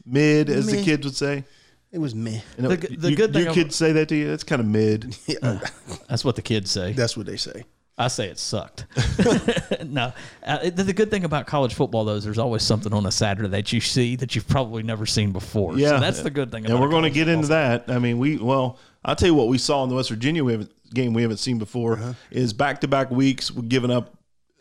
Mid, as the kids would say. It was meh. The good thing, your kids say that to you. That's kind of mid. That's what the kids say. That's what they say. I say it sucked. No, the good thing about college football, though, is there's always something on a Saturday that you see that you've probably never seen before. Yeah, so that's the good thing. And we're going to get into that. I mean, I'll tell you what we saw in the West Virginia game we haven't seen before is back-to-back weeks. We're giving up,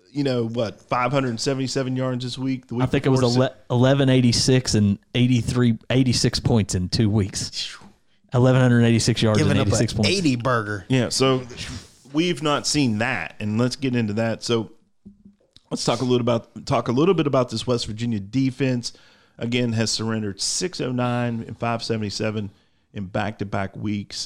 577 yards this week. The week I think it was 1186 and 86 points in 2 weeks. 1186 yards Giving and up 86 points. 80 burger. Yeah, so we've not seen that, and let's get into that. So let's talk a little bit about this West Virginia defense. Again, has surrendered 609 and 577 in back-to-back weeks.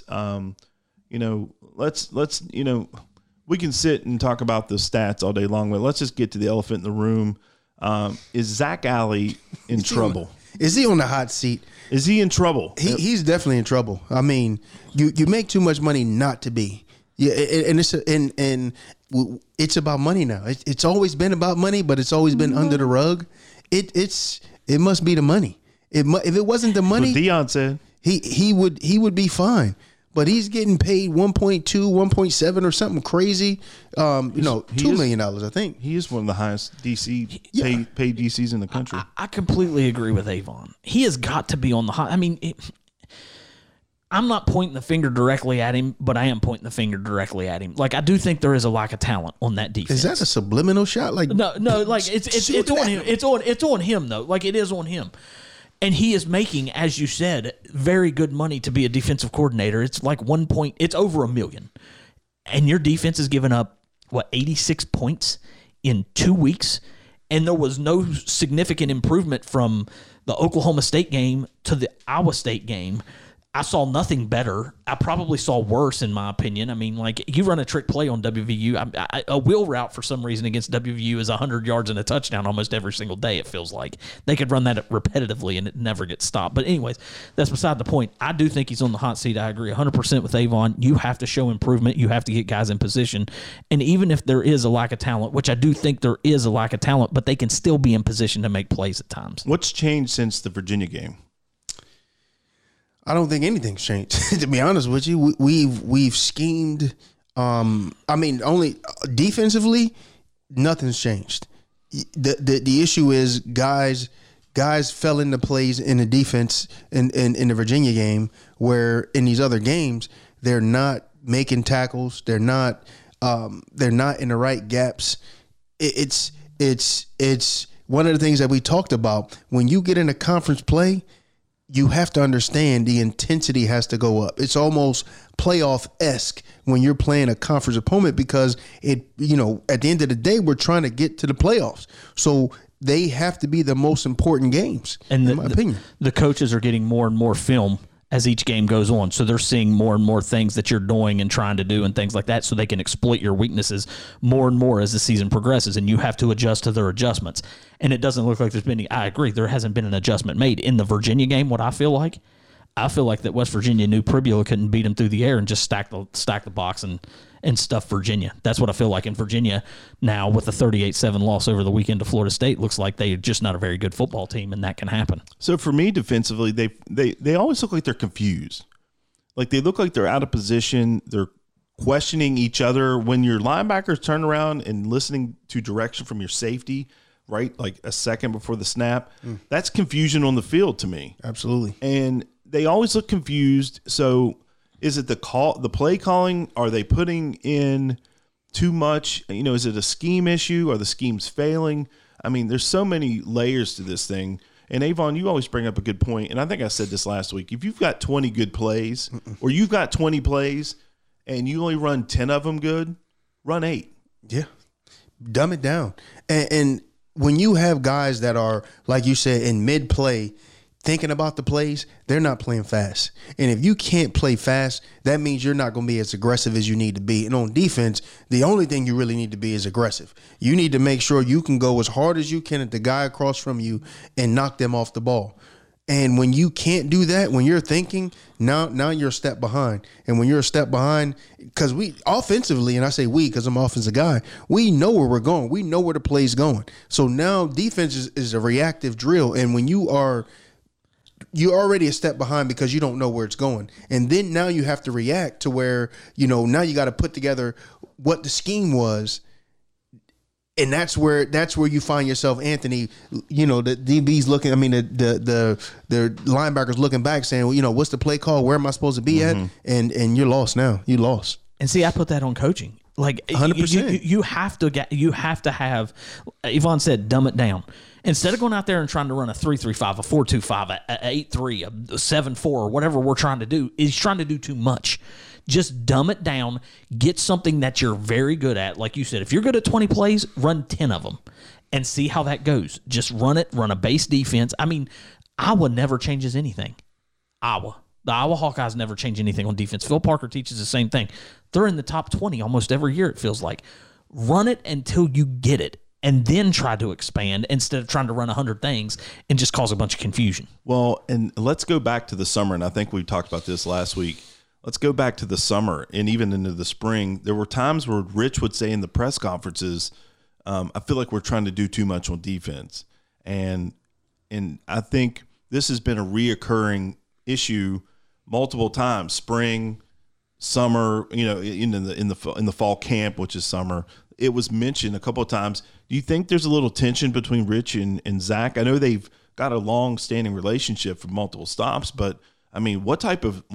We can sit and talk about the stats all day long, but let's just get to the elephant in the room. Is Zach Alley in trouble? Is he on the hot seat? Is he in trouble? He's definitely in trouble. I mean, you make too much money not to be. Yeah, and it's about money now. It's always been about money, but it's always been under the rug. It must be the money. If it wasn't the money, what Deion said he would be fine. But he's getting paid 1.2, 1.7 or something crazy. $2 million, I think. He is one of the highest paid DCs in the country. I completely agree with Avon. He has got to be on the hot. I mean, I'm not pointing the finger directly at him, but I am pointing the finger directly at him. Like, I do think there is a lack of talent on that defense. Is that a subliminal shot? Like no, like it's on him. It's on him though. Like, it is on him. And he is making, as you said, very good money to be a defensive coordinator. It's like it's over $1 million. And your defense has given up, 86 points in 2 weeks? And there was no significant improvement from the Oklahoma State game to the Iowa State game. I saw nothing better. I probably saw worse, in my opinion. I mean, like, you run a trick play on WVU. A wheel route for some reason against WVU is 100 yards and a touchdown almost every single day, it feels like. They could run that repetitively and it never gets stopped. But anyways, that's beside the point. I do think he's on the hot seat. I agree 100% with Avon. You have to show improvement. You have to get guys in position. And even if there is a lack of talent, which I do think there is a lack of talent, but they can still be in position to make plays at times. What's changed since the Virginia game? I don't think anything's changed. To be honest with you, we've schemed. Only defensively, nothing's changed. The issue is guys fell into plays in the defense in the Virginia game, where in these other games they're not making tackles. They're not in the right gaps. It's one of the things that we talked about. When you get in a conference play, you have to understand the intensity has to go up. It's almost playoff-esque when you're playing a conference opponent, because at the end of the day, we're trying to get to the playoffs. So they have to be the most important games, in my opinion. The coaches are getting more and more film as each game goes on. So they're seeing more and more things that you're doing and trying to do and things like that, so they can exploit your weaknesses more and more as the season progresses, and you have to adjust to their adjustments. And it doesn't look like there's been any. I agree, there hasn't been an adjustment made. In the Virginia game, what I feel like that West Virginia knew Pribula couldn't beat them through the air and just stack the box and stuff Virginia. That's what I feel like in Virginia now, with a 38-7 loss over the weekend to Florida State. Looks like they're just not a very good football team, and that can happen. So for me, defensively, they always look like they're confused. Like, they look like they're out of position. They're questioning each other. When your linebackers turn around and listening to direction from your safety, right, like a second before the snap, that's confusion on the field to me. Absolutely. And they always look confused. So is it the play calling? Are they putting in too much? Is it a scheme issue? Are the schemes failing? I mean, there's so many layers to this thing. And Avon, you always bring up a good point. And I think I said this last week. If you've got 20 good plays, or you've got 20 plays and you only run 10 of them good, run 8. Yeah. Dumb it down. And when you have guys that are, like you said, in mid-play, thinking about the plays, they're not playing fast. And if you can't play fast, that means you're not going to be as aggressive as you need to be. And on defense, the only thing you really need to be is aggressive. You need to make sure you can go as hard as you can at the guy across from you and knock them off the ball. And when you can't do that, when you're thinking, now you're a step behind. And when you're a step behind, because we offensively, and I say we because I'm an offensive guy, we know where we're going. We know where the play's going. So now defense is a reactive drill. And when you are you're already a step behind because you don't know where it's going. And then now you have to react to where, now you got to put together what the scheme was. And that's where you find yourself, Anthony, the DB's looking, the linebackers looking back saying, what's the play call? Where am I supposed to be at? And you're lost now. You lost. And see, I put that on coaching. Like 100%. You have to have, Yvonne said, dumb it down. Instead of going out there and trying to run a 3-3-5, a 4-2-5, a 8-3, a 7-4, or whatever we're trying to do, he's trying to do too much. Just dumb it down. Get something that you're very good at. Like you said, if you're good at 20 plays, run 10 of them and see how that goes. Just run it, run a base defense. I mean, Iowa never changes anything. The Iowa Hawkeyes never change anything on defense. Phil Parker teaches the same thing. They're in the top 20 almost every year, it feels like. Run it until you get it, and then try to expand instead of trying to run 100 things and just cause a bunch of confusion. Well, and let's go back to the summer, and I think we talked about this last week. Let's go back to the summer and even into the spring. There were times where Rich would say in the press conferences, I feel like we're trying to do too much on defense. And I think this has been a reoccurring issue multiple times, spring, summer, in the fall camp, which is summer. It was mentioned a couple of times. Do you think there's a little tension between Rich and Zach? I know they've got a long-standing relationship for multiple stops, but I mean, what type of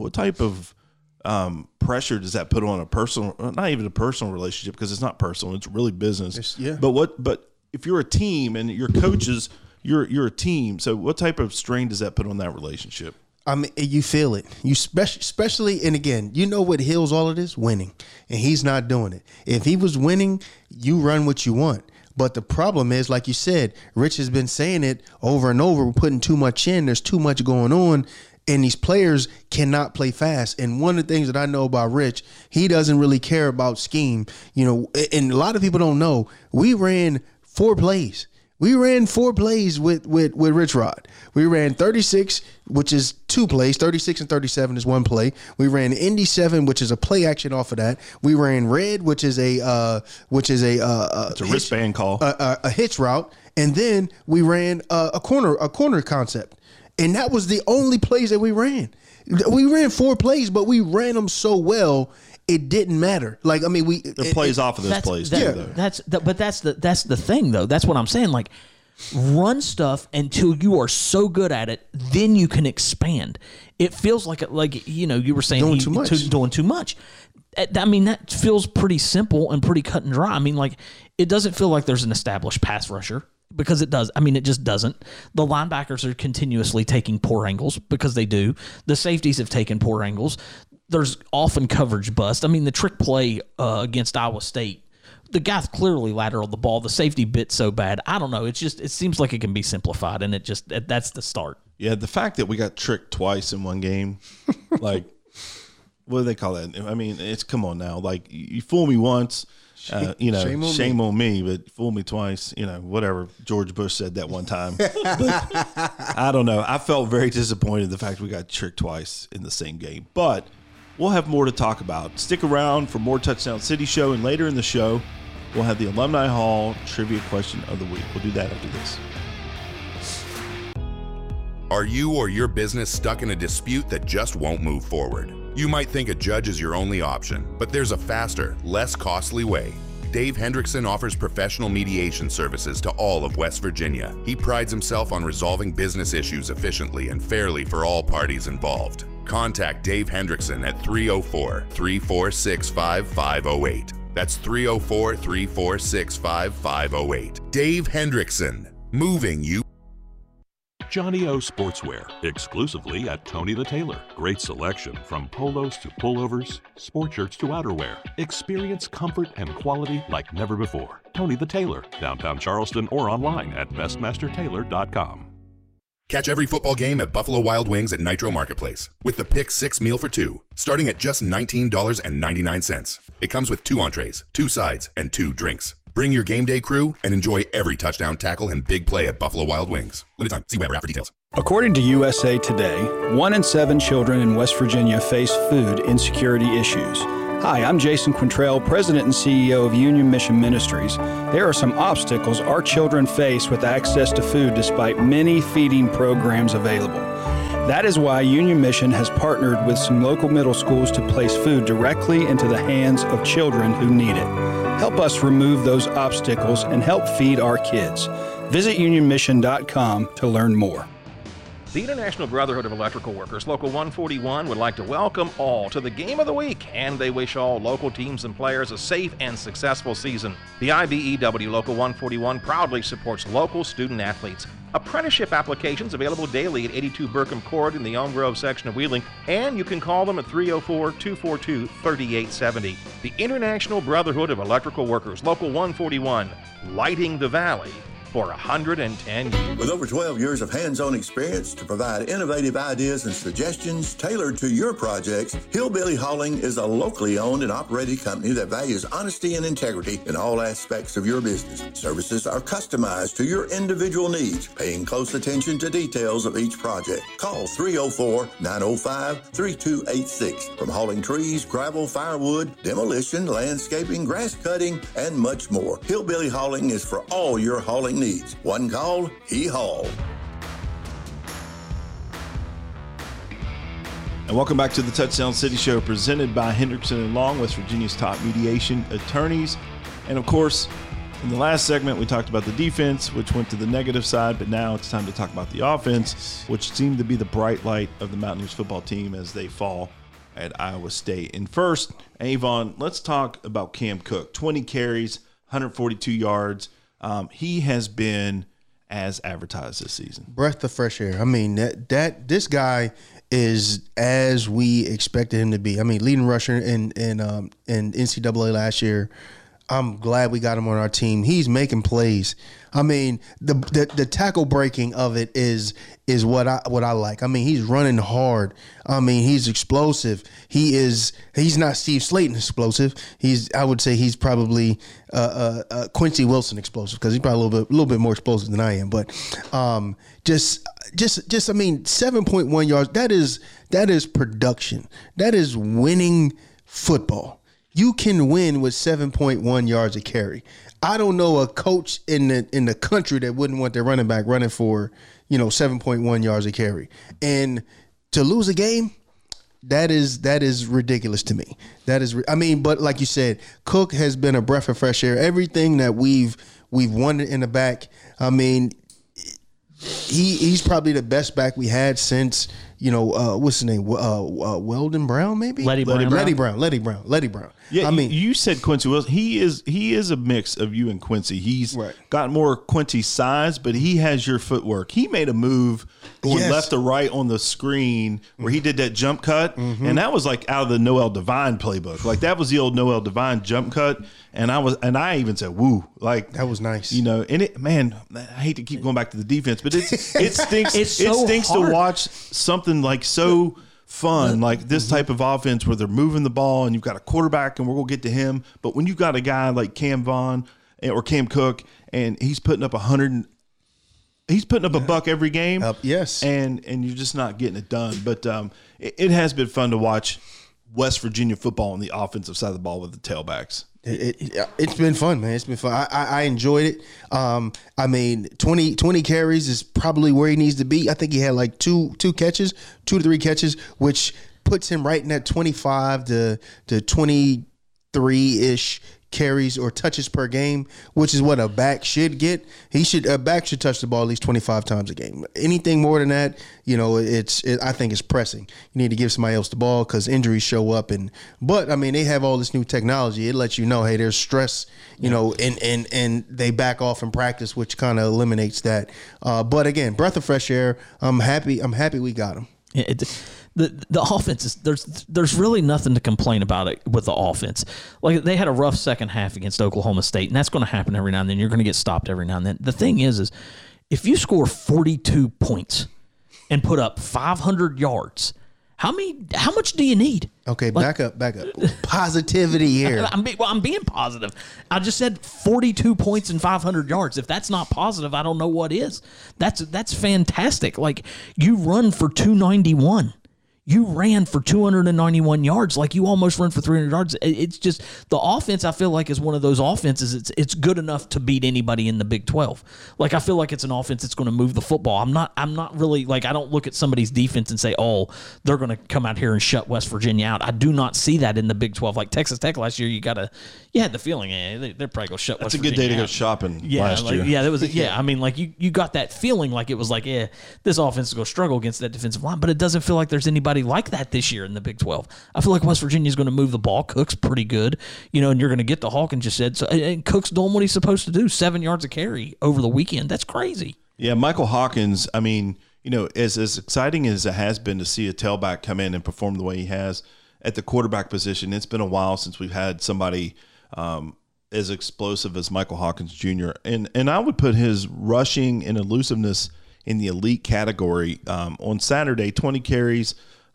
pressure does that put on a personal, not even a personal relationship, because it's not personal, it's really business. But if you're a team and your coaches, you're a team. So what type of strain does that put on that relationship? I mean, you feel it. You especially, and again, what heals all of this? Winning. And he's not doing it. If he was winning, you run what you want. But the problem is, like you said, Rich has been saying it over and over. We're putting too much in. There's too much going on. And these players cannot play fast. And one of the things that I know about Rich, he doesn't really care about scheme. And a lot of people don't know, we ran 4 plays. We ran 4 plays with Rich Rod. We ran 36, which is 2 plays. 36 and 37 is 1 play. We ran Indy 7, which is a play action off of that. We ran Red, which is a wristband call, a hitch route, and then we ran a corner concept. And that was the only plays that we ran. We ran 4 plays, but we ran them so well it didn't matter. Like, I mean, the plays off of those plays too. Though. That's the thing though. That's what I'm saying. Like, run stuff until you are so good at it, then you can expand. It feels like you were saying doing too much. I mean, that feels pretty simple and pretty cut and dry. I mean, like, it doesn't feel like there's an established pass rusher. Because it does. I mean, it just doesn't. The linebackers are continuously taking poor angles because they do. The safeties have taken poor angles. There's often coverage bust. I mean, the trick play against Iowa State, the guy clearly lateraled the ball. The safety bit so bad. I don't know. It seems like it can be simplified, and that's the start. Yeah, the fact that we got tricked twice in one game, like, what do they call that? I mean, come on now. Like, you fool me once. Shame on me, but fool me twice, whatever George Bush said that one time. But I don't know. I felt very disappointed in the fact we got tricked twice in the same game. But we'll have more to talk about. Stick around for more Touchdown City show, and later in the show, we'll have the Alumni Hall Trivia Question of the Week. We'll do that after this. Are you or your business stuck in a dispute that just won't move forward? You might think a judge is your only option, but there's a faster, less costly way. Dave Hendrickson offers professional mediation services to all of West Virginia. He prides himself on resolving business issues efficiently and fairly for all parties involved. Contact Dave Hendrickson at 304-346-5508. That's 304-346-5508. Dave Hendrickson, moving you. Johnny O Sportswear, exclusively at Tony the Tailor. Great selection from polos to pullovers, sport shirts to outerwear. Experience comfort and quality like never before. Tony the Tailor, downtown Charleston, or online at bestmastertailor.com. Catch every football game at Buffalo Wild Wings at Nitro Marketplace with the Pick 6 meal for 2, starting at just $19.99. It comes with 2 entrees, 2 sides, and 2 drinks. Bring your game day crew and enjoy every touchdown, tackle, and big play at Buffalo Wild Wings. Limited time. See Weber app for details. According to USA Today, 1 in 7 children in West Virginia face food insecurity issues. Hi, I'm Jason Quintrell, President and CEO of Union Mission Ministries. There are some obstacles our children face with access to food despite many feeding programs available. That is why Union Mission has partnered with some local middle schools to place food directly into the hands of children who need it. Help us remove those obstacles and help feed our kids. Visit unionmission.com to learn more. The International Brotherhood of Electrical Workers, Local 141, would like to welcome all to the Game of the Week, and they wish all local teams and players a safe and successful season. The IBEW Local 141 proudly supports local student athletes. Apprenticeship applications available daily at 82 Burkham Court in the Elm Grove section of Wheeling, and you can call them at 304-242-3870. The International Brotherhood of Electrical Workers, Local 141, lighting the valley for 110 years. With over 12 years of hands-on experience to provide innovative ideas and suggestions tailored to your projects, Hillbilly Hauling is a locally owned and operated company that values honesty and integrity in all aspects of your business. Services are customized to your individual needs, paying close attention to details of each project. Call 304-905-3286. From hauling trees, gravel, firewood, demolition, landscaping, grass cutting, and much more. Hillbilly Hauling is for all your hauling needs. One call, he hauled. And welcome back to the Touchdown City Show, presented by Hendrickson & Long, West Virginia's top mediation attorneys. And of course, in the last segment, we talked about the defense, which went to the negative side, but now it's time to talk about the offense, which seemed to be the bright light of the Mountaineers football team as they fall at Iowa State. And first, Avon, let's talk about Cam Cook. 20 carries, 142 yards. He has been as advertised this season. Breath of fresh air. I mean, this guy is as we expected him to be. I mean, leading rusher in NCAA last year. I'm glad we got him on our team. He's making plays. I mean, the tackle breaking of it is what I like. I mean, he's running hard. I mean, he's explosive. He's not Steve Slayton explosive. I would say he's probably Quincy Wilson explosive, because he's probably a little bit more explosive than I am. But just I mean, 7.1 yards. That is production. That is winning football. You can win with 7.1 yards a carry. I don't know a coach in the country that wouldn't want their running back running for 7.1 yards a carry. And to lose a game, that is ridiculous to me. But like you said, Cook has been a breath of fresh air. Everything that we've won in the back. I mean, he's probably the best back we had since what's his name? Weldon Brown, maybe? Letty Brown. Yeah, I mean, you said Quincy Wilson. He is a mix of you and Quincy. He's got more Quincy size, but he has your footwork. He made a move going left to right on the screen where he did that jump cut, and that was like out of the Noel Devine playbook. Like, that was the old Noel Devine jump cut, and I even said, "Woo!" Like, that was nice. And I hate to keep going back to the defense, but it stinks. It stinks hard to watch something like so fun, like this type of offense where they're moving the ball and you've got a quarterback and we're going to get to him. But when you've got a guy like Cam Vaughn or Cam Cook and he's putting up a buck every game. Yes. And you're just not getting it done. But it has been fun to watch West Virginia football on the offensive side of the ball with the tailbacks. It's been fun, man. It's been fun. I enjoyed it. I mean, 20 carries is probably where he needs to be. I think he had like two to three catches, which puts him right in that 25 to 23-ish carries or touches per game, which is what a back should get. A back should touch the ball at least 25 times a game. Anything more than that, I think it's pressing. You need to give somebody else the ball because injuries show up. But I mean, they have all this new technology. It lets you know, hey, there's stress, and they back off in practice, which kind of eliminates that. But again, breath of fresh air. I'm happy we got him. The offense is there's really nothing to complain about it with the offense. Like, they had a rough second half against Oklahoma State, and that's going to happen every now and then. You're going to get stopped every now and then. The thing is if you score 42 points and put up 500 yards, how much do you need? Okay, back up. Positivity here. I'm being positive. I just said 42 points and 500 yards. If that's not positive, I don't know what is. That's fantastic. Like, you run for 291. You ran for 291 yards, like you almost ran for 300 yards. It's just the offense, I feel like, is one of those offenses. It's good enough to beat anybody in the Big 12. Like, I feel like it's an offense that's going to move the football. I'm not really, like, I don't look at somebody's defense and say, oh, they're going to come out here and shut West Virginia out. I do not see that in the Big 12. Like Texas Tech last year, you had the feeling, they're probably going to shut West Virginia out. That's a good day to go shopping last year. Yeah, that was I mean, like, you got that feeling like it was like, this offense is going to struggle against that defensive line, but it doesn't feel like there's anybody like that this year in the Big 12. I feel like West Virginia is going to move the ball. Cook's pretty good, and you're going to get the Hawkins just said. So, and Cook's doing what he's supposed to do, 7 yards a carry over the weekend. That's crazy. Yeah, Michael Hawkins, I mean, as exciting as it has been to see a tailback come in and perform the way he has at the quarterback position, it's been a while since we've had somebody as explosive as Michael Hawkins Jr. And I would put his rushing and elusiveness in the elite category. On Saturday, 20 carries,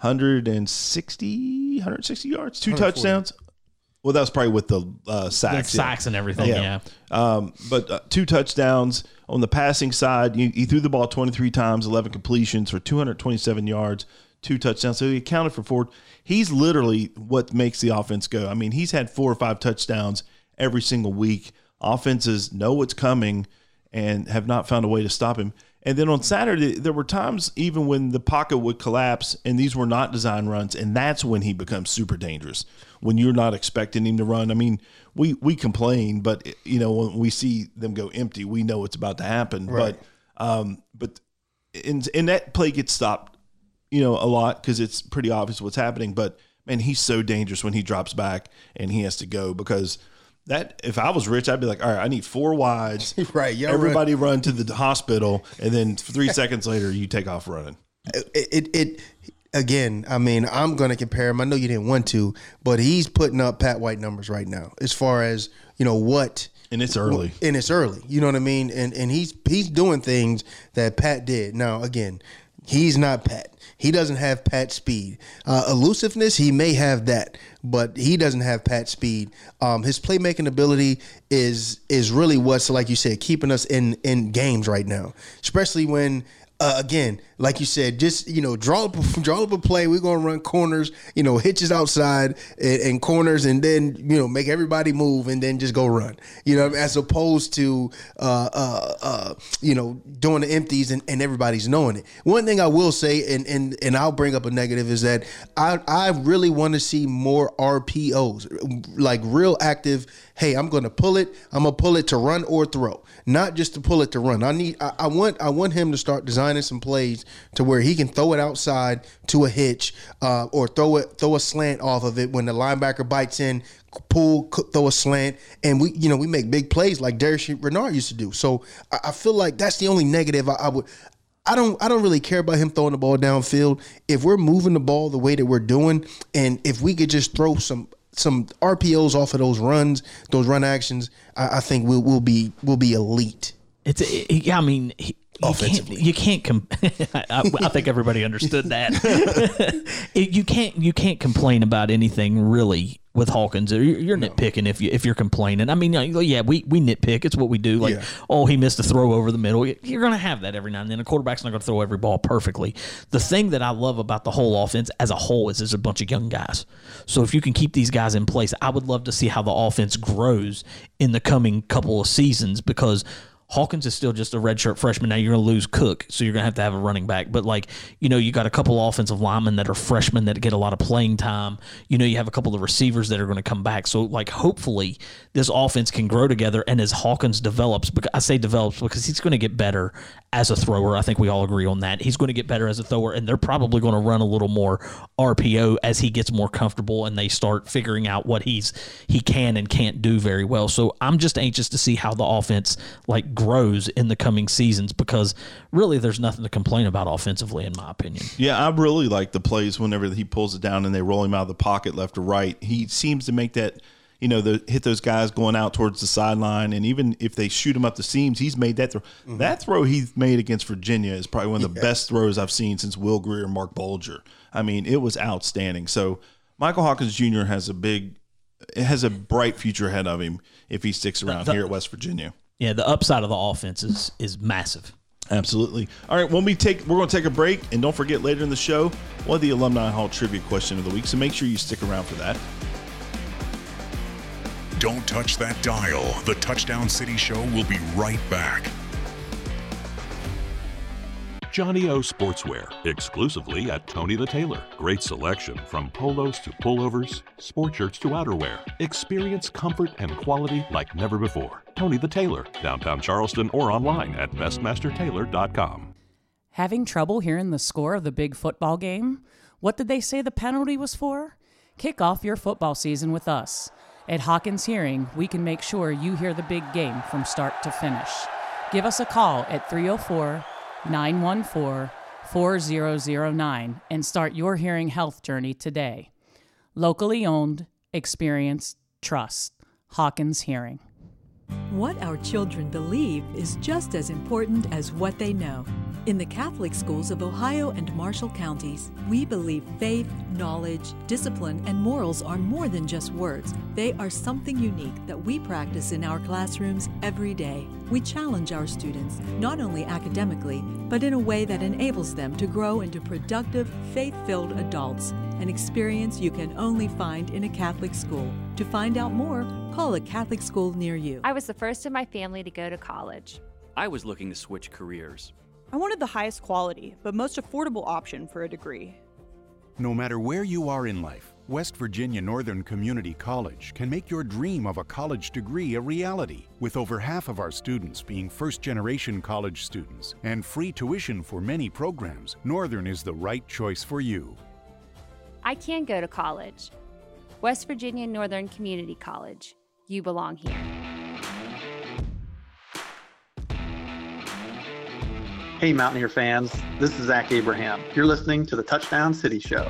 160 yards, 2 touchdowns. Well, that was probably with the sacks. The sacks and everything, yeah. But 2 touchdowns. On the passing side, he threw the ball 23 times, 11 completions for 227 yards, 2 touchdowns. So he accounted for 4. He's literally what makes the offense go. I mean, he's had 4 or 5 touchdowns every single week. Offenses know what's coming and have not found a way to stop him. And then on Saturday, there were times even when the pocket would collapse, and these were not design runs, and that's when he becomes super dangerous, when you're not expecting him to run. I mean, we complain, but, when we see them go empty, we know it's about to happen. Right. But in that play gets stopped, a lot because it's pretty obvious what's happening. But, man, he's so dangerous when he drops back and he has to go because – that if I was Rich, I'd be like, all right, I need 4 wides. Right. Everybody run to the hospital, and then 3 seconds later, you take off running. Again, I mean, I'm going to compare him. I know you didn't want to, but he's putting up Pat White numbers right now as far as, what. And it's early. You know what I mean? And he's doing things that Pat did. Now, again, he's not Pat. He doesn't have Pat speed. Elusiveness, he may have that, but he doesn't have Pat speed. His playmaking ability is really what's, like you said, keeping us in games right now, especially when, again, like you said, just, draw up a play. We're going to run corners, hitches outside and corners, and then, make everybody move and then just go run, as opposed to, doing the empties and everybody's knowing it. One thing I will say, and I'll bring up a negative, is that I really want to see more RPOs, like real active. Hey, I'm going to pull it. I'm going to pull it to run or throw, not just to pull it to run. I want him to start designing some plays to where he can throw it outside to a hitch, or throw a slant off of it when the linebacker bites in, throw a slant, and we make big plays like Darius Renard used to do. So I feel like that's the only negative I don't really care about him throwing the ball downfield. If we're moving the ball the way that we're doing, and if we could just throw some RPOs off of those runs, those run actions, I think we'll be elite. I mean. You can't. I think everybody understood that. You can't complain about anything really with Hawkins. You're nitpicking if you're complaining. I mean, yeah, we nitpick. It's what we do. Like, he missed a throw over the middle. You're going to have that every now and then. A quarterback's not going to throw every ball perfectly. The thing that I love about the whole offense as a whole is there's a bunch of young guys. So if you can keep these guys in place, I would love to see how the offense grows in the coming couple of seasons, because Hawkins is still just a redshirt freshman. Now you're going to lose Cook, so you're going to have a running back. But, you got a couple offensive linemen that are freshmen that get a lot of playing time. You have a couple of receivers that are going to come back. So, hopefully this offense can grow together. And as Hawkins develops, I say develops because he's going to get better as a thrower. I think we all agree on that. He's going to get better as a thrower, and they're probably going to run a little more RPO as he gets more comfortable and they start figuring out what he can and can't do very well. So I'm just anxious to see how the offense, grows in the coming seasons, because really there's nothing to complain about offensively, in my opinion. Yeah, I really like the plays whenever he pulls it down and they roll him out of the pocket left or right. He seems to make that, hit those guys going out towards the sideline, and even if they shoot him up the seams, he's made that throw. Mm-hmm. That throw he made against Virginia is probably one of the best throws I've seen since Will Greer and Mark Bolger. I mean, it was outstanding. So Michael Hawkins Jr. has a bright future ahead of him if he sticks around here at West Virginia. Yeah, the upside of the offense is massive. Absolutely. All right, we're going to take a break, and don't forget later in the show, we'll have the Alumni Hall Trivia Question of the Week, so make sure you stick around for that. Don't touch that dial. The Touchdown City Show will be right back. Johnny O Sportswear, exclusively at Tony the Tailor. Great selection from polos to pullovers, sport shirts to outerwear. Experience comfort and quality like never before. Tony the Tailor, downtown Charleston, or online at bestmastertailor.com. Having trouble hearing the score of the big football game? What did they say the penalty was for? Kick off your football season with us. At Hawkins Hearing, we can make sure you hear the big game from start to finish. Give us a call at 304-914-4009 and start your hearing health journey today. Locally owned, experienced, trust. Hawkins Hearing. What our children believe is just as important as what they know. In the Catholic schools of Ohio and Marshall counties, we believe faith, knowledge, discipline, and morals are more than just words. They are something unique that we practice in our classrooms every day. We challenge our students, not only academically, but in a way that enables them to grow into productive, faith-filled adults, an experience you can only find in a Catholic school. To find out more, call a Catholic school near you. I was the first in my family to go to college. I was looking to switch careers. I wanted the highest quality, but most affordable option for a degree. No matter where you are in life, West Virginia Northern Community College can make your dream of a college degree a reality. With over half of our students being first-generation college students and free tuition for many programs, Northern is the right choice for you. I can go to college. West Virginia Northern Community College. You belong here. Hey Mountaineer fans, this is Zach Abraham. You're listening to the Touchdown City Show.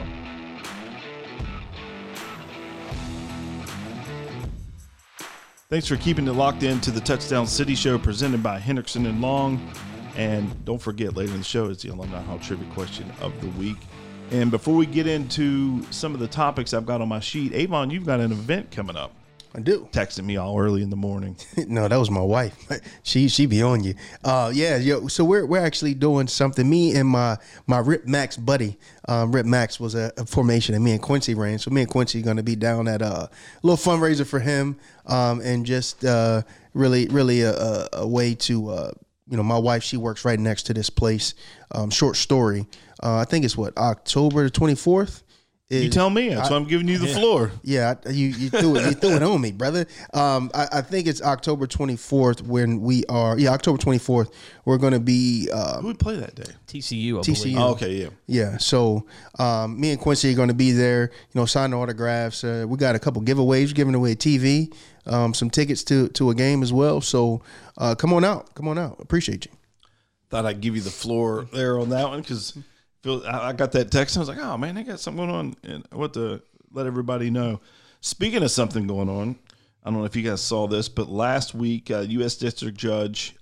Thanks for keeping it locked in to the Touchdown City Show presented by Hendrickson and Long. And don't forget, later in the show is the Alumni Hall Trivia Question of the Week. And before we get into some of the topics I've got on my sheet, Avon, you've got an event coming up. I do. Texting me all early in the morning. No, that was my wife. She be on you. So we're actually doing something. Me and my Rip Max buddy. Rip Max was a formation that me and Quincy ran. So me and Quincy are going to be down at a little fundraiser for him, and just really a way to my wife, she works right next to this place. Short story. I think it's October the 24th. You tell me. That's why I'm giving you the floor. Yeah, you threw it. You threw it on me, brother. I think it's October 24th when we are. Yeah, October 24th. We're going to be. Who would play that day? TCU. TCU. Oh, okay, yeah. Yeah. So me and Quincy are going to be there. Signing autographs. We got a couple giveaways. We're giving away a TV, some tickets to a game as well. So come on out. Come on out. Appreciate you. Thought I'd give you the floor there on that one because. I got that text and I was like, oh, man, they got something going on and I want to let everybody know. Speaking of something going on, I don't know if you guys saw this, but last week, U.S. District Judge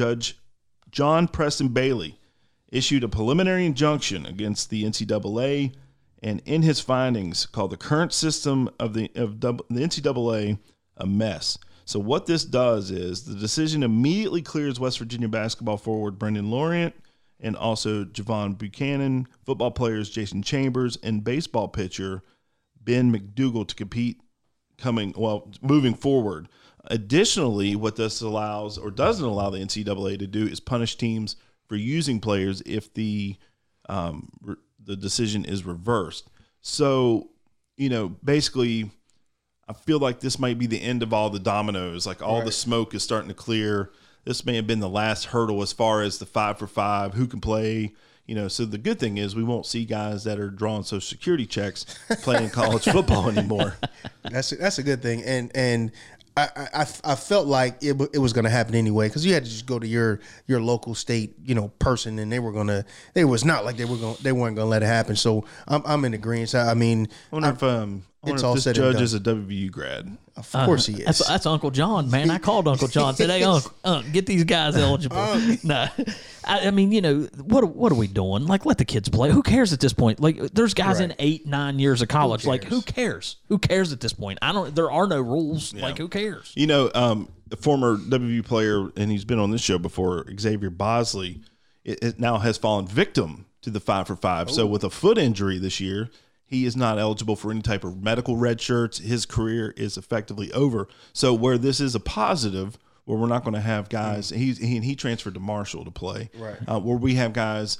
John Preston Bailey issued a preliminary injunction against the NCAA, and in his findings called the current system of the NCAA a mess. So what this does is the decision immediately clears West Virginia basketball forward Brendan Laurent and also Javon Buchanan, football players Jason Chambers, and baseball pitcher Ben McDougal to compete moving forward. Additionally, what this allows or doesn't allow the NCAA to do is punish teams for using players if the decision is reversed. So, basically, I feel like this might be the end of all the dominoes. Like all the smoke is starting to clear. This may have been the last hurdle as far as the 5-for-5, who can play. So the good thing is we won't see guys that are drawing Social Security checks playing college football anymore. That's a good thing, and I felt like it was going to happen anyway because you had to just go to your local state person, and they weren't going to let it happen. So I'm in agreement. I mean, I wonder if this judge is a WVU grad. Of course he is. That's Uncle John, man. I called Uncle John. Said, "Hey, Uncle, get these guys eligible." No, I mean, what are we doing? Like, let the kids play. Who cares at this point? Like, there's guys in 8-9 years of college. Like, who cares? Who cares at this point? There are no rules. Yeah. Like, who cares? A former WVU player, and he's been on this show before, Xavier Bosley. it now has fallen victim to the 5 for 5. So with a foot injury this year, he is not eligible for any type of medical red shirts. His career is effectively over. So where this is a positive, where we're not going to have guys, he transferred to Marshall to play, right? Where we have guys,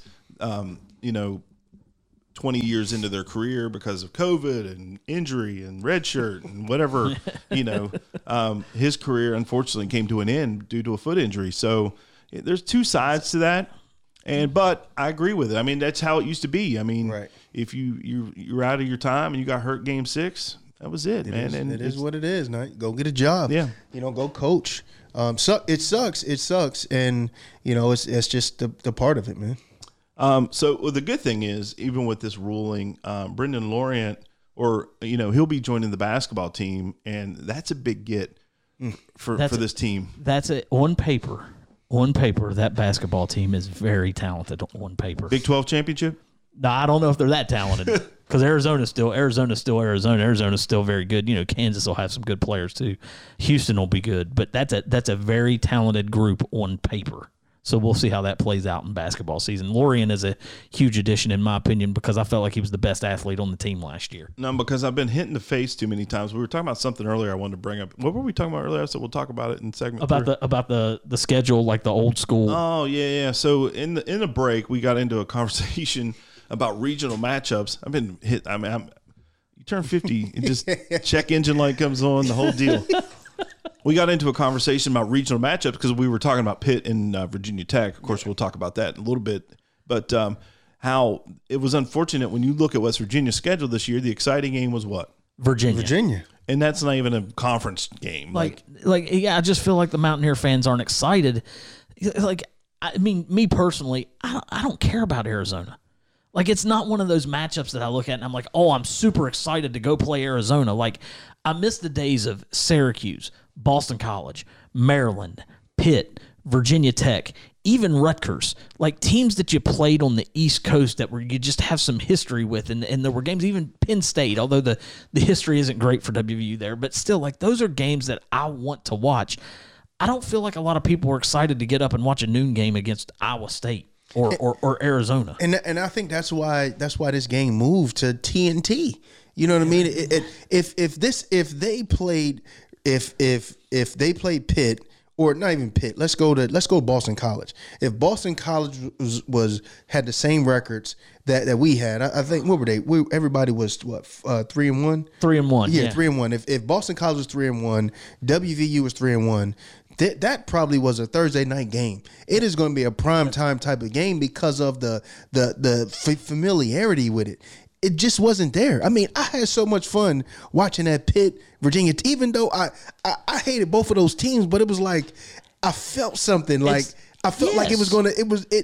20 years into their career because of COVID and injury and red shirt and whatever, his career unfortunately came to an end due to a foot injury. So there's two sides to that. But I agree with it. I mean, that's how it used to be. I mean, if you're out of your time and you got hurt game 6, that was it, man. It is what it is. Now go get a job. Yeah. Go coach. So it sucks. It sucks. And it's just the part of it, man. So the good thing is, even with this ruling, Brendan Laurent, he'll be joining the basketball team, and that's a big get for this team. That's it on paper. On paper, that basketball team is very talented on paper. Big 12 championship? No, I don't know if they're that talented because Arizona's still Arizona. Arizona's still very good. Kansas will have some good players too. Houston will be good, but that's a very talented group on paper. So we'll see how that plays out in basketball season. Laurent is a huge addition, in my opinion, because I felt like he was the best athlete on the team last year. No, because I've been hit in the face too many times. We were talking about something earlier I wanted to bring up. What were we talking about earlier? So we'll talk about it in segment about the schedule, like the old school. Oh, yeah. So in the break, we got into a conversation about regional matchups. I've been hit. I mean, you turn 50, and just check engine light comes on, the whole deal. We got into a conversation about regional matchups because we were talking about Pitt and Virginia Tech. Of course, we'll talk about that in a little bit. But how it was unfortunate when you look at West Virginia's schedule this year, the exciting game was what? Virginia. And that's not even a conference game. I just feel like the Mountaineer fans aren't excited. Me personally, I don't care about Arizona. Like, it's not one of those matchups that I look at and I'm like, oh, I'm super excited to go play Arizona. Like, I miss the days of Syracuse, Boston College, Maryland, Pitt, Virginia Tech, even Rutgers, like teams that you played on the East Coast that you just have some history with. And there were games, even Penn State, although the history isn't great for WVU there, but still, like, those are games that I want to watch. I don't feel like a lot of people were excited to get up and watch a noon game against Iowa State or Arizona. And I think that's why this game moved to TNT. You know what I mean? If they played Pitt, or not even Pitt, let's go Boston College. If Boston College had the same records that we had, I think what were they? Everybody was 3-1. 3-1. Yeah, 3-1. If Boston College was 3-1, WVU was 3-1. That probably was a Thursday night game. It is going to be a prime time type of game because of the familiarity with it. It just wasn't there. I mean, I had so much fun watching that Pitt, Virginia, even though I hated both of those teams, but it was like I felt something. Like I felt like it was going to.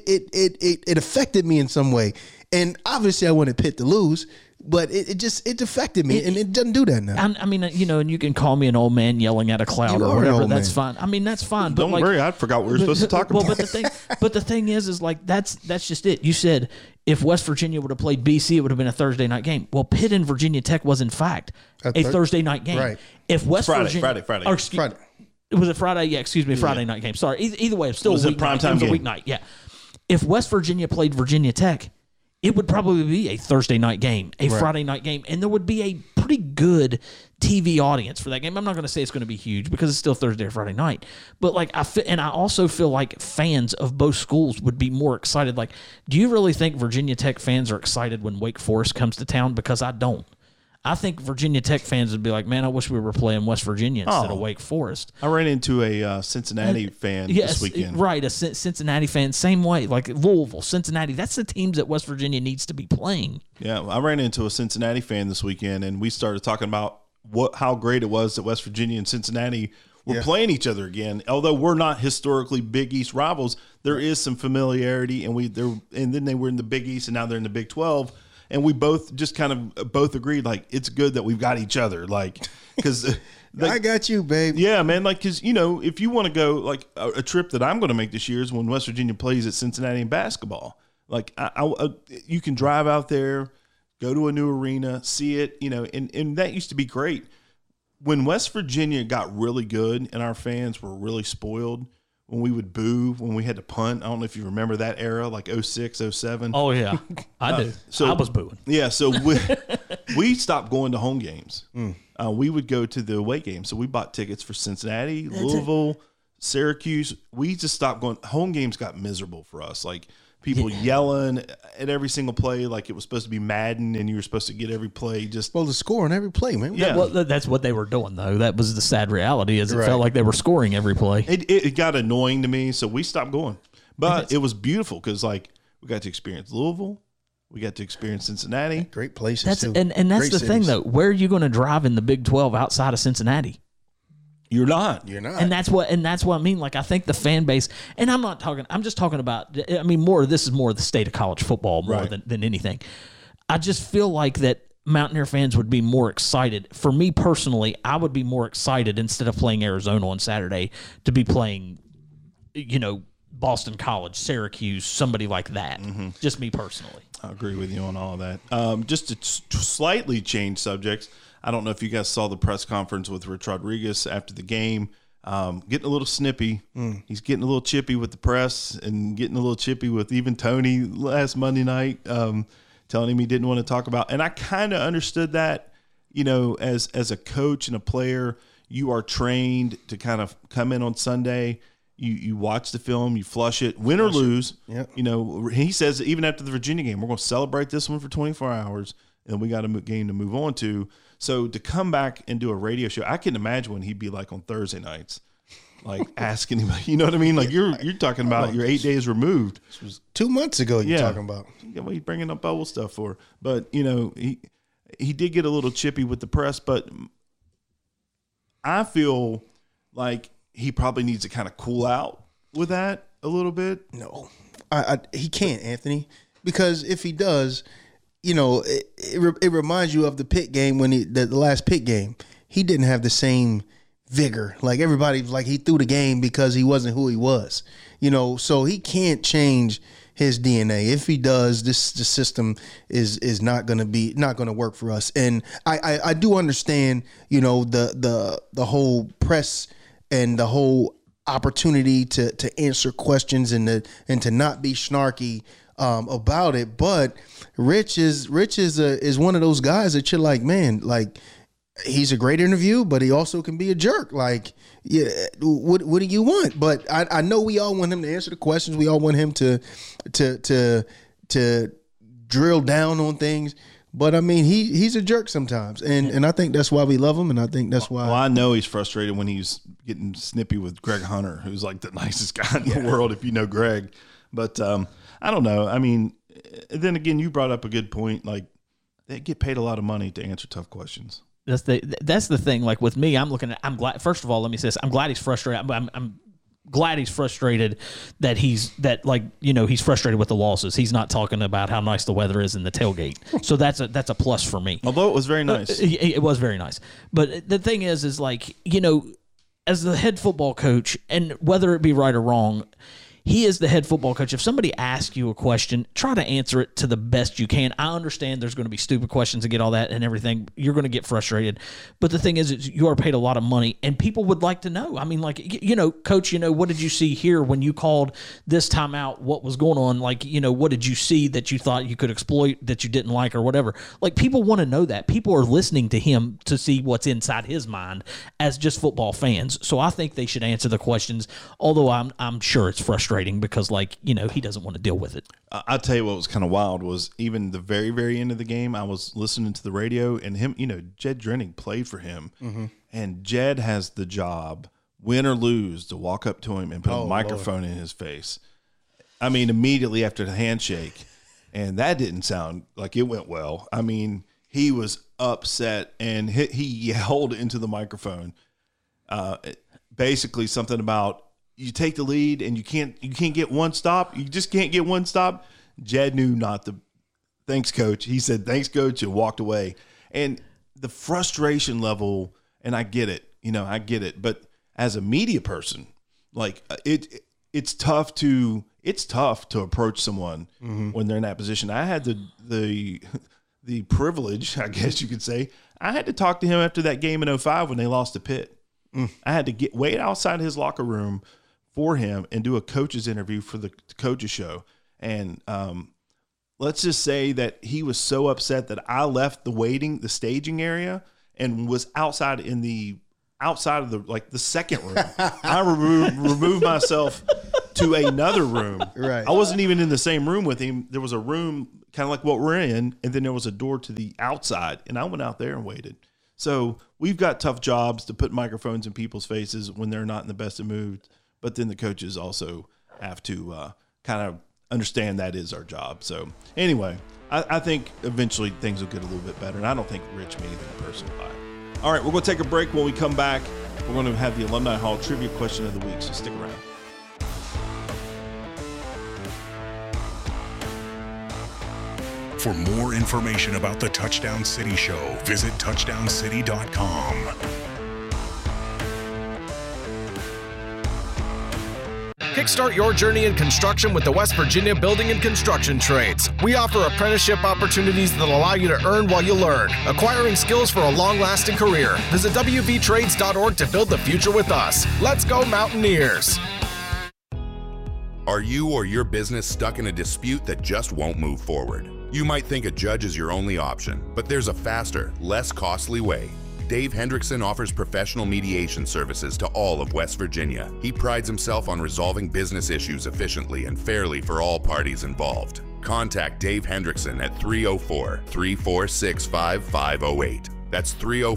It affected me in some way, and obviously I wanted Pitt to lose. But it affected me, and it doesn't do that now. I mean, and you can call me an old man yelling at a cloud or whatever. That's fine. I mean, that's fine. Don't worry, I forgot what we were supposed to talk about. But the thing is like that's just it. You said if West Virginia would have played BC, it would have been a Thursday night game. Well, Pitt and Virginia Tech was in fact a Thursday night game. Right. If West Virginia, Friday. Friday. Was it Friday? Yeah, excuse me, Friday night game. Sorry. Either way, it's still a prime time game. It was a weeknight. Yeah. If West Virginia played Virginia Tech, it would probably be a Thursday night game, Friday night game, and there would be a pretty good TV audience for that game. I'm not going to say it's going to be huge because it's still Thursday or Friday night, but I also feel like fans of both schools would be more excited. Like, do you really think Virginia Tech fans are excited when Wake Forest comes to town? Because I don't. I think Virginia Tech fans would be like, man, I wish we were playing West Virginia instead of Wake Forest. I ran into a Cincinnati fan this weekend. Right, a Cincinnati fan, same way, like Louisville, Cincinnati. That's the teams that West Virginia needs to be playing. Yeah, I ran into a Cincinnati fan this weekend, and we started talking about how great it was that West Virginia and Cincinnati were playing each other again. Although we're not historically Big East rivals, there is some familiarity, and then they were in the Big East, and now they're in the Big 12. And we both just kind of agreed, like, it's good that we've got each other. Like, because I got you, babe. Yeah, man. Like, because, if you want to go, like, a trip that I'm going to make this year is when West Virginia plays at Cincinnati in basketball. Like, you can drive out there, go to a new arena, see it, and that used to be great. When West Virginia got really good and our fans were really spoiled, when we would boo when we had to punt. I don't know if you remember that era, like 06, 07. Oh, yeah. I do. So I was booing. Yeah, so we stopped going to home games. We would go to the away games. So we bought tickets for Cincinnati, Louisville, Syracuse. We just stopped going. Home games got miserable for us. Like people yelling at every single play like it was supposed to be Madden and you were supposed to get every play. The score on every play, man. Yeah. Well, that's what they were doing, though. That was the sad reality is it felt like they were scoring every play. It got annoying to me, so we stopped going. But it was beautiful because, like, we got to experience Louisville. We got to experience Cincinnati. Great places, too. And that's Great the thing, cities. though. Where are you going to drive in the Big 12 outside of Cincinnati? You're not. And that's what I mean. Like, I think the fan base, and I'm just talking about, I mean, this is more the state of college football more than anything. I just feel like that Mountaineer fans would be more excited. For me personally, I would be more excited instead of playing Arizona on Saturday to be playing, Boston College, Syracuse, somebody like that. Just me personally. I agree with you on all of that. Just to slightly change subjects, I don't know if you guys saw the press conference with Rich Rodriguez after the game. Getting a little snippy. He's getting a little chippy with the press and getting a little chippy with even Tony last Monday night, telling him he didn't want to talk about. And I kind of understood that, as a coach and a player, you are trained to kind of come in on Sunday. You watch the film, you flush it, win or lose. Yep. He says even after the Virginia game, we're going to celebrate this one for 24 hours, and we got a game to move on to. So to come back and do a radio show, I can imagine when he'd be like on Thursday nights, like asking him, you know what I mean? Like you're talking about you're 8 days removed. This was 2 months ago you're talking about. Yeah, what are you bringing up bubble stuff for? But, he did get a little chippy with the press, but I feel like he probably needs to kind of cool out with that a little bit. No, he can't, Anthony, because if he does, it reminds you of the Pitt game when the last Pitt game. He didn't have the same vigor. Like everybody, like he threw the game because he wasn't who he was. So he can't change his DNA. If he does, the system is not going to work for us. And I do understand, the whole press and the whole opportunity to answer questions and to not be snarky about it. But Rich is one of those guys that you're like, man, like he's a great interview, but he also can be a jerk. Like, yeah, what do you want? But I know we all want him to answer the questions. We all want him to drill down on things. But I mean, he's a jerk sometimes, and I think that's why we love him, and I think that's why. Well, I know he's frustrated when he's getting snippy with Greg Hunter, who's like the nicest guy in the world, if you know Greg. But I don't know. I mean, then again, you brought up a good point. Like, they get paid a lot of money to answer tough questions. That's the thing. Like with me, I'm glad. First of all, let me say this. I'm glad he's frustrated. I'm glad he's frustrated that he's frustrated with the losses. He's not talking about how nice the weather is in the tailgate. So that's a plus for me. Although it was very nice. It was very nice. But the thing is like, as the head football coach, and whether it be right or wrong, he is the head football coach. If somebody asks you a question, try to answer it to the best you can. I understand there's going to be stupid questions and get all that and everything. You're going to get frustrated. But the thing is you are paid a lot of money, and people would like to know. I mean, like, Coach, what did you see here when you called this timeout? What was going on? Like, what did you see that you thought you could exploit that you didn't like or whatever? Like, people want to know that. People are listening to him to see what's inside his mind as just football fans. So I think they should answer the questions, although I'm sure it's frustrating because, he doesn't want to deal with it. I'll tell you what was kind of wild was even the very, very end of the game, I was listening to the radio, and him, Jed Drenning played for him. Mm-hmm. And Jed has the job, win or lose, to walk up to him and put a microphone in his face. I mean, immediately after the handshake. And that didn't sound like it went well. I mean, he was upset, and he yelled into the microphone. Basically something about, you take the lead and you can't get one stop. You just can't get one stop. Jed knew not to. Thanks, Coach. He said, thanks, Coach, and walked away. And the frustration level, and I get it, I get it. But as a media person, like it's tough to approach someone when they're in that position. I had the privilege, I guess you could say. I had to talk to him after that game in 2005 when they lost to Pitt. I had to wait outside his locker room for him and do a coach's interview for the coach's show. And let's just say that he was so upset that I left the staging area and was outside of the second room. I removed myself to another room. Right. I wasn't even in the same room with him. There was a room kind of like what we're in, and then there was a door to the outside, and I went out there and waited. So we've got tough jobs to put microphones in people's faces when they're not in the best of moods, but then the coaches also have to kind of understand that is our job. So anyway, I think eventually things will get a little bit better, and I don't think Rich made anything personal by it. All right, we're going to take a break. When we come back, we're going to have the Alumni Hall Trivia Question of the Week, so stick around. For more information about the Touchdown City Show, visit touchdowncity.com. Kickstart your journey in construction with the West Virginia Building and Construction Trades. We offer apprenticeship opportunities that allow you to earn while you learn, acquiring skills for a long-lasting career. Visit wvtrades.org to build the future with us. Let's go Mountaineers! Are you or your business stuck in a dispute that just won't move forward? You might think a judge is your only option, but there's a faster, less costly way. Dave Hendrickson offers professional mediation services to all of West Virginia. He prides himself on resolving business issues efficiently and fairly for all parties involved. Contact Dave Hendrickson at 304-346-5508. That's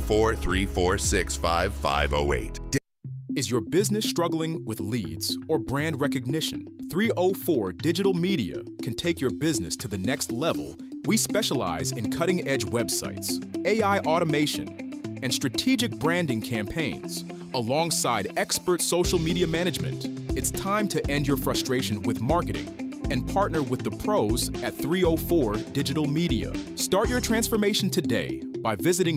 304-346-5508. Is your business struggling with leads or brand recognition? 304 Digital Media can take your business to the next level. We specialize in cutting-edge websites, AI automation, and strategic branding campaigns, alongside expert social media management. It's time to end your frustration with marketing and partner with the pros at 304 Digital Media. Start your transformation today by visiting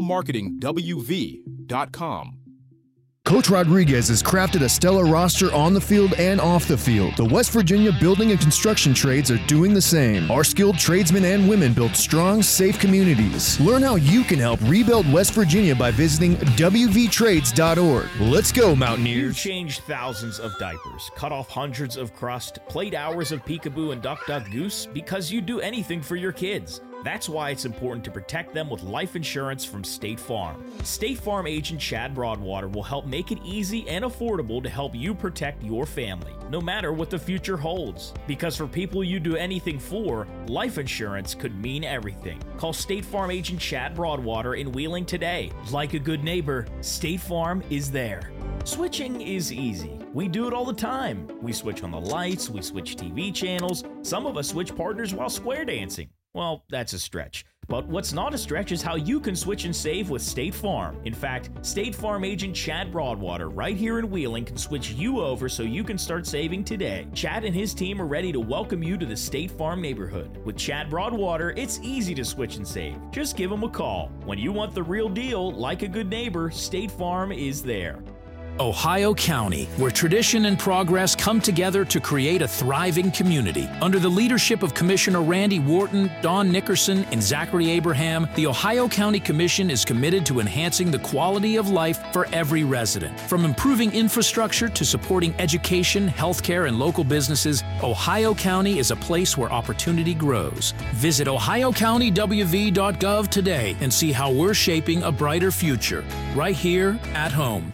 digitalmarketingwv.com. Coach Rodriguez has crafted a stellar roster on the field and off the field. The West Virginia Building and Construction Trades are doing the same. Our skilled tradesmen and women build strong, safe communities. Learn how you can help rebuild West Virginia by visiting wvtrades.org. Let's go, Mountaineers. You've changed thousands of diapers, cut off hundreds of crust, played hours of peekaboo and duck duck goose because you do anything for your kids. That's why it's important to protect them with life insurance from State Farm. State Farm agent Chad Broadwater will help make it easy and affordable to help you protect your family, no matter what the future holds. Because for people you do anything for, life insurance could mean everything. Call State Farm agent Chad Broadwater in Wheeling today. Like a good neighbor, State Farm is there. Switching is easy. We do it all the time. We switch on the lights, we switch TV channels, some of us switch partners while square dancing. Well, that's a stretch. But what's not a stretch is how you can switch and save with State Farm. In fact, State Farm agent Chad Broadwater right here in Wheeling can switch you over so you can start saving today. Chad and his team are ready to welcome you to the State Farm neighborhood. With Chad Broadwater, it's easy to switch and save. Just give him a call. When you want the real deal, like a good neighbor, State Farm is there. Ohio County, where tradition and progress come together to create a thriving community. Under the leadership of Commissioner Randy Wharton, Don Nickerson, and Zachary Abraham, the Ohio County Commission is committed to enhancing the quality of life for every resident. From improving infrastructure to supporting education, healthcare, and local businesses, Ohio County is a place where opportunity grows. Visit ohiocountywv.gov today and see how we're shaping a brighter future, right here at home.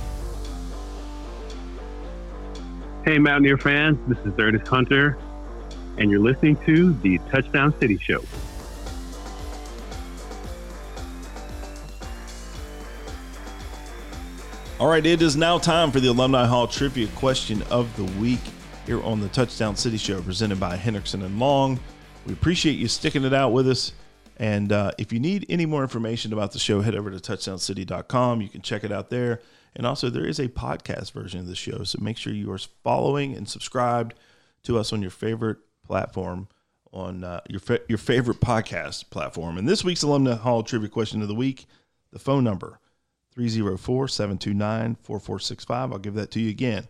Hey, Mountaineer fans, this is Ernest Hunter, and you're listening to the Touchdown City Show. All right, it is now time for the Alumni Hall Trivia Question of the Week here on the Touchdown City Show, presented by Hendrickson and Long. We appreciate you sticking it out with us. And if you need any more information about the show, head over to touchdowncity.com. You can check it out there. And also, there is a podcast version of the show, so make sure you are following and subscribed to us on your favorite platform, on your favorite podcast platform. And this week's Alumni Hall Trivia Question of the Week, the phone number, 304-729-4465. I'll give that to you again,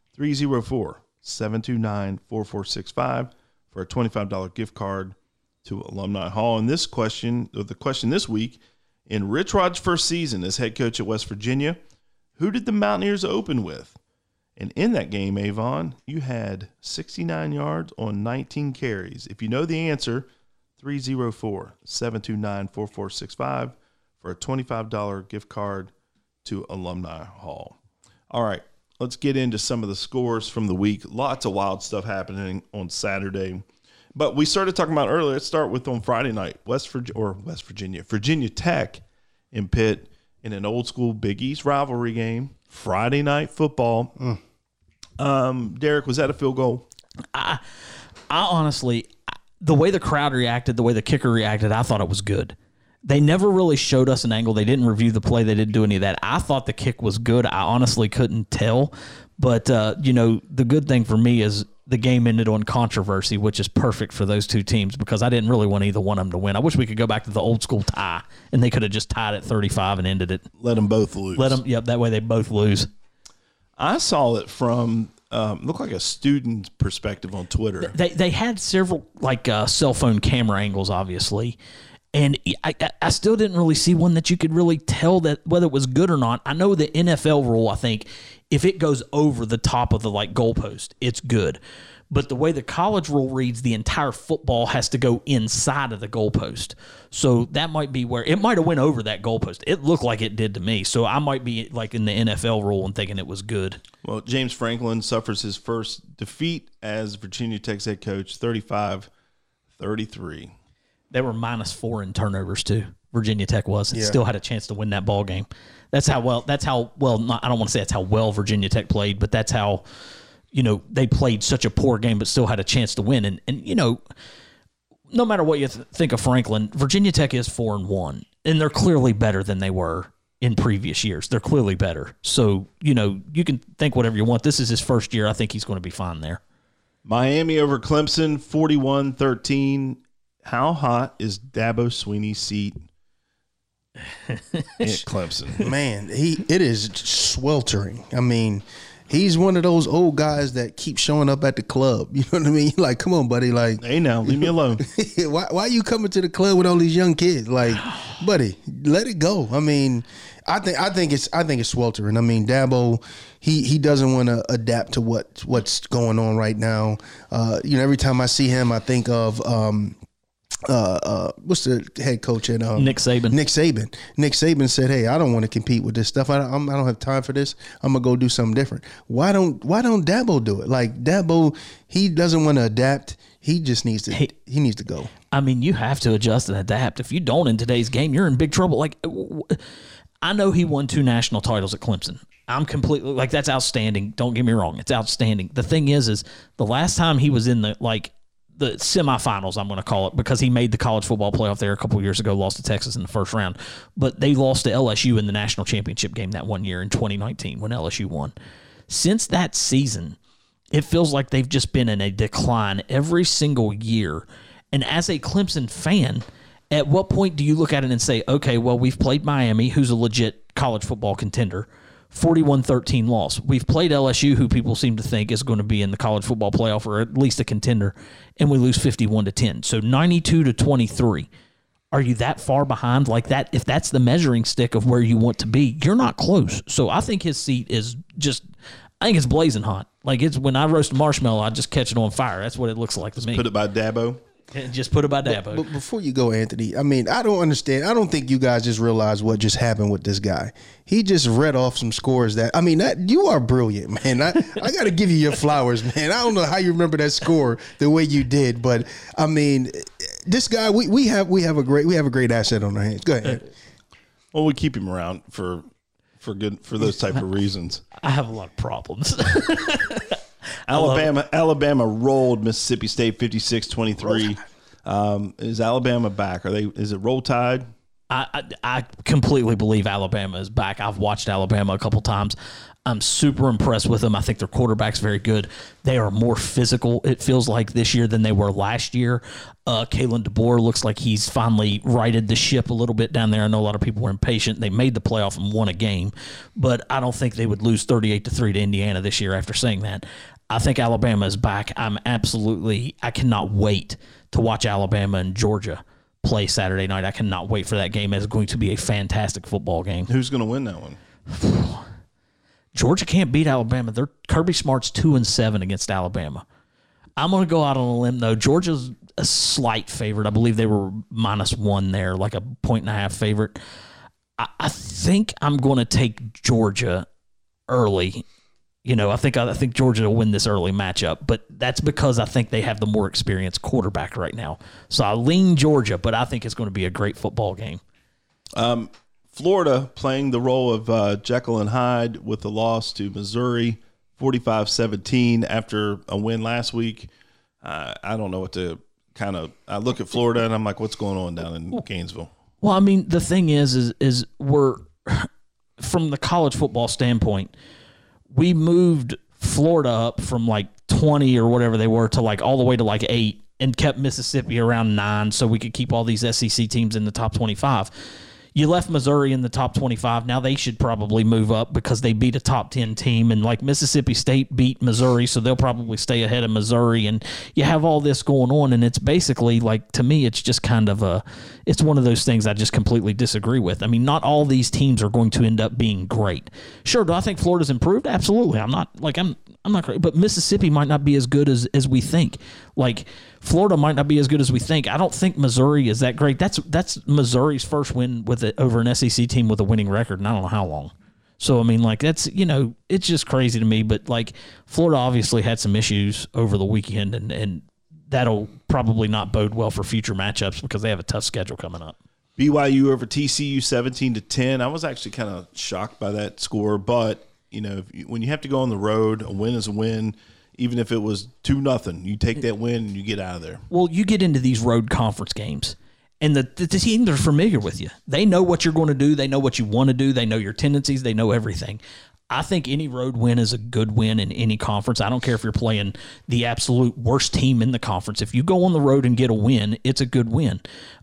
304-729-4465 for a $25 gift card to Alumni Hall. And this question, or the question this week, in Rich Rod's first season as head coach at West Virginia, who did the Mountaineers open with? And in that game, Avon, you had 69 yards on 19 carries. If you know the answer, 304-729-4465 for a $25 gift card to Alumni Hall. All right, let's get into some of the scores from the week. Lots of wild stuff happening on Saturday. But we started talking about earlier. Let's start with on Friday night, Virginia Tech in Pitt in an old school Big East rivalry game. Friday night football. Derek, was that a field goal? I honestly, the way the crowd reacted, the way the kicker reacted, I thought it was good. They never really showed us an angle. They didn't review the play. They didn't do any of that. I thought the kick was good. I honestly couldn't tell. But, the good thing for me is the game ended on controversy, which is perfect for those two teams because I didn't really want either one of them to win. I wish we could go back to the old school tie, and they could have just tied at 35 and ended it. Let them both lose. That way they both lose. I saw it from looked like a student's perspective on Twitter. They had several cell phone camera angles, obviously, and I still didn't really see one that you could really tell that whether it was good or not. I know the NFL rule, I think, if it goes over the top of the goalpost, it's good. But the way the college rule reads, the entire football has to go inside of the goalpost. So that might be where it might have went over that goalpost. It looked like it did to me. So I might be in the NFL rule and thinking it was good. Well, James Franklin suffers his first defeat as Virginia Tech's head coach, 35-33. They were -4 in turnovers too. Virginia Tech was. It still had a chance to win that ball game. That's how well. I don't want to say that's how well Virginia Tech played, but that's how. They played such a poor game but still had a chance to win. And no matter what you think of Franklin, Virginia Tech is 4-1, and they're clearly better than they were in previous years. They're clearly better. So, you can think whatever you want. This is his first year. I think he's going to be fine there. Miami over Clemson, 41-13. How hot is Dabo Swinney's seat at Clemson? Man, it is sweltering. I mean, he's one of those old guys that keep showing up at the club. You know what I mean? Like, come on, buddy. Like, hey, now leave me alone. why are you coming to the club with all these young kids? Like, buddy, let it go. I mean, I think it's sweltering. I mean, Dabo, he doesn't want to adapt to what's going on right now. Every time I see him, I think of what's the head coach at Nick Saban. Nick Saban said, "Hey, I don't want to compete with this stuff. I don't have time for this. I'm gonna go do something different." Why don't Dabo do it? Like, Dabo, he doesn't want to adapt. He just needs to. He needs to go. I mean, you have to adjust and adapt. If you don't in today's game, you're in big trouble. Like, I know he won 2 national titles at Clemson. I'm completely that's outstanding. Don't get me wrong, it's outstanding. The thing is the last time he was in the semifinals, I'm going to call it, because he made the college football playoff there a couple of years ago, lost to Texas in the first round. But they lost to LSU in the national championship game that one year in 2019 when LSU won. Since that season, it feels like they've just been in a decline every single year. And as a Clemson fan, at what point do you look at it and say, okay, well, we've played Miami, who's a legit college football contender, 41-13 loss. We've played LSU, who people seem to think is going to be in the college football playoff or at least a contender, and we lose 51-10. So 92-23. Are you that far behind like that? If that's the measuring stick of where you want to be, you're not close. So I think his seat is I think it's blazing hot. Like, it's when I roast a marshmallow, I just catch it on fire. That's what it looks like to me. Put it by Dabo. Just put it by Dabo. But before you go, Anthony, I mean, I don't understand. I don't think you guys just realize what just happened with this guy. He just read off some scores that you are brilliant, man. I got to give you your flowers, man. I don't know how you remember that score the way you did, but I mean, this guy, we have a great asset on our hands. Go ahead. Well, we keep him around for those type of reasons. I have a lot of problems. Alabama rolled Mississippi State 56-23. Is Alabama back? Is it Roll Tide? I completely believe Alabama is back. I've watched Alabama a couple times. I'm super impressed with them. I think their quarterback's very good. They are more physical, it feels like, this year than they were last year. Kalen DeBoer looks like he's finally righted the ship a little bit down there. I know a lot of people were impatient. They made the playoff and won a game, but I don't think they would lose 38-3 to Indiana this year after saying that. I think Alabama is back. I cannot wait to watch Alabama and Georgia play Saturday night. I cannot wait for that game. It's going to be a fantastic football game. Who's going to win that one? Georgia can't beat Alabama. Kirby Smart's 2-7 against Alabama. I'm going to go out on a limb, though. Georgia's a slight favorite. I believe they were -1 there, like a 1.5 favorite. I think I'm going to take Georgia early. I think Georgia will win this early matchup, but that's because I think they have the more experienced quarterback right now. So I lean Georgia, but I think it's going to be a great football game. Florida playing the role of Jekyll and Hyde with the loss to Missouri, 45-17 after a win last week. I don't know what to I look at Florida and I'm like, what's going on down in Gainesville? Well, I mean, the thing is we're from the college football standpoint, we moved Florida up from like 20 or whatever they were to like all the way to like 8 and kept Mississippi around 9 so we could keep all these SEC teams in the top 25. You left Missouri in the top 25. Now they should probably move up because they beat a top 10 team. And like Mississippi State beat Missouri, so they'll probably stay ahead of Missouri. And you have all this going on. And it's basically like, to me, it's just kind of it's one of those things I just completely disagree with. I mean, not all these teams are going to end up being great. Sure, do I think Florida's improved? Absolutely. I'm not great, but Mississippi might not be as good as we think. Like Florida might not be as good as we think. I don't think Missouri is that great. That's Missouri's first win with it over an SEC team with a winning record, and I don't know how long. So I mean, like that's it's just crazy to me. But like Florida obviously had some issues over the weekend, and that'll probably not bode well for future matchups because they have a tough schedule coming up. BYU over TCU 17-10. I was actually kind of shocked by that score, but when you have to go on the road, a win is a win. Even if it was 2-0, you take that win and you get out of there. Well, you get into these road conference games, and the teams are familiar with you. They know what you're going to do. They know what you want to do. They know your tendencies. They know everything. I think any road win is a good win in any conference. I don't care if you're playing the absolute worst team in the conference. If you go on the road and get a win, it's a good win.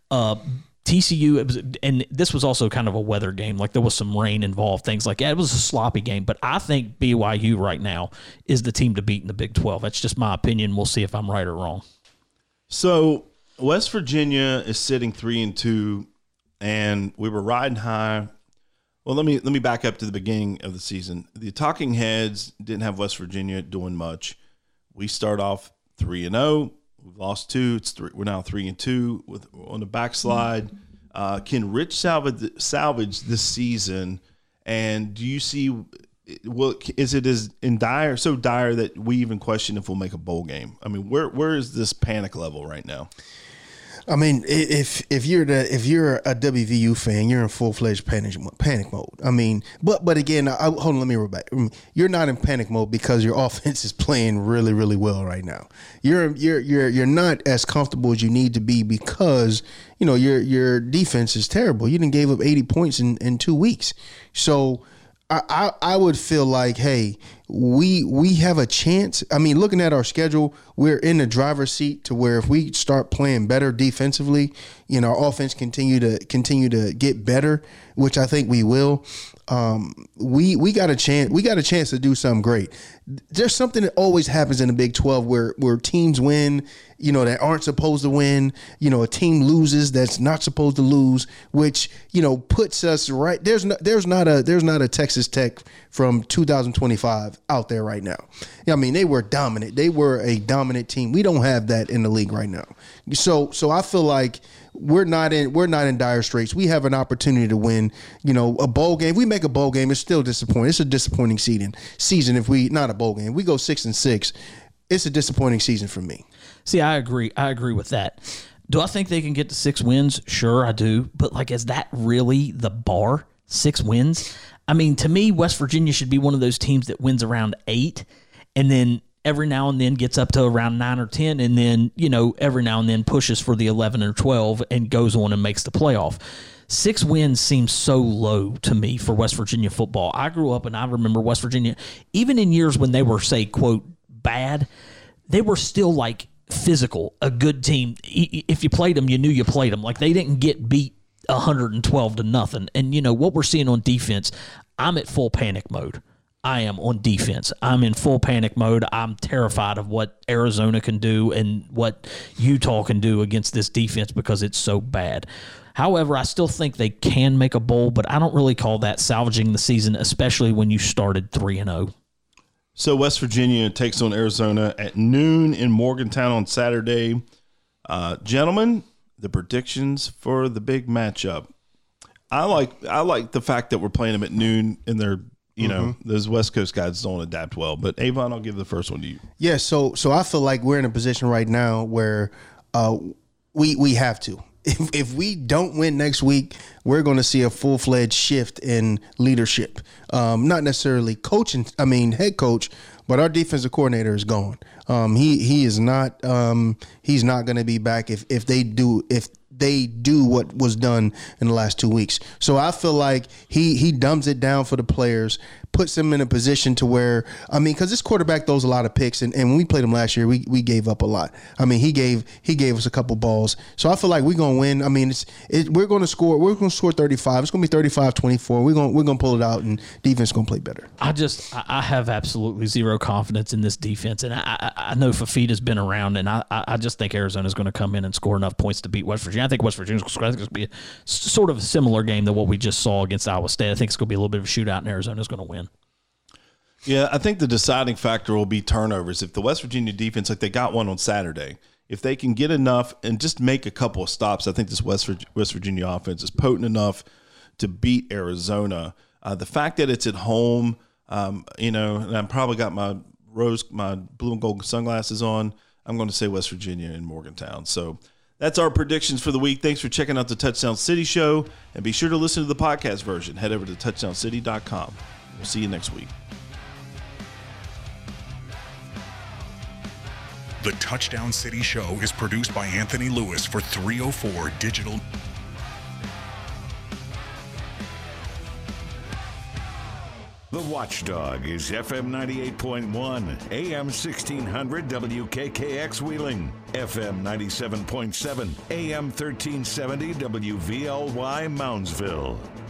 TCU, and this was also kind of a weather game. Like there was some rain involved, things like that. It was a sloppy game, but I think BYU right now is the team to beat in the Big 12. That's just my opinion. We'll see if I'm right or wrong. So West Virginia is sitting 3-2, and we were riding high. Well, let me back up to the beginning of the season. The Talking Heads didn't have West Virginia doing much. We start off 3-0. We've lost 2. We're now 3-2 on the backslide. Can Rich salvage this season? And do you see? Is it as so dire that we even question if we'll make a bowl game? I mean, where is this panic level right now? I mean, if you're a WVU fan, you're in full-fledged panic mode. I mean, but again, hold on, let me roll back. You're not in panic mode because your offense is playing really, really well right now. You're not as comfortable as you need to be because your defense is terrible. You done gave up 80 points in 2 weeks, so. I would feel like, hey, we have a chance. I mean, looking at our schedule, we're in the driver's seat to where if we start playing better defensively, our offense continue to get better, which I think we will. We got a chance. We got a chance to do something great. There's something that always happens in the Big 12 where teams win, that aren't supposed to win. A team loses that's not supposed to lose, which puts us right. There's not a Texas Tech from 2025 out there right now. I mean, they were dominant. They were a dominant team. We don't have that in the league right now. So I feel like we're not in dire straits. We have an opportunity to win, a bowl game. If we make a bowl game, it's still disappointing. It's a disappointing season if we not a bowl game. If we go 6-6, it's a disappointing season for me. See, I agree. I agree with that. Do I think they can get to 6 wins? Sure, I do. But is that really the bar? 6 wins? I mean, to me, West Virginia should be one of those teams that wins around 8 and then every now and then gets up to around 9 or 10 and then, every now and then pushes for the 11 or 12 and goes on and makes the playoff. 6 wins seems so low to me for West Virginia football. I grew up and I remember West Virginia, even in years when they were, say, quote, bad, they were still like physical, a good team. If you played them, you knew you played them. Like they didn't get beat 112-0. And what we're seeing on defense, I'm at full panic mode. I am on defense. I'm in full panic mode. I'm terrified of what Arizona can do and what Utah can do against this defense because it's so bad. However, I still think they can make a bowl, but I don't really call that salvaging the season, especially when you started 3-0. So West Virginia takes on Arizona at noon in Morgantown on Saturday. Gentlemen, the predictions for the big matchup. I like the fact that we're playing them at noon, and they're those West Coast guys don't adapt well. But Avon, I'll give the first one to you. Yeah, so I feel like we're in a position right now where we have to. If we don't win next week, we're going to see a full-fledged shift in leadership. Not necessarily head coach, but our defensive coordinator is gone. He is not. He's not going to be back if they do what was done in the last 2 weeks. So I feel like he dumbs it down for the players, puts them in a position to where, because this quarterback throws a lot of picks, and when we played him last year, we gave up a lot. He gave us a couple balls. So I feel like we're going to win. We're going to score. We're going to score 35. It's going to be 35-24. We're going to pull it out, and defense is going to play better. I have absolutely zero confidence in this defense, and I know Fafita's been around, and I just think Arizona's going to come in and score enough points to beat West Virginia. I think West Virginia's going to be sort of a similar game to what we just saw against Iowa State. I think it's going to be a little bit of a shootout, and Arizona's going to win. Yeah, I think the deciding factor will be turnovers. If the West Virginia defense, like they got one on Saturday, if they can get enough and just make a couple of stops, I think this West Virginia offense is potent enough to beat Arizona. The fact that it's at home, and I probably got my blue and gold sunglasses on, I'm going to say West Virginia in Morgantown. So that's our predictions for the week. Thanks for checking out the Touchdown City Show, and be sure to listen to the podcast version. Head over to touchdowncity.com. We'll see you next week. The Touchdown City Show is produced by Anthony Lewis for 304 Digital. The Watchdog is FM 98.1, AM 1600 WKKX Wheeling, FM 97.7, AM 1370 WVLY Moundsville.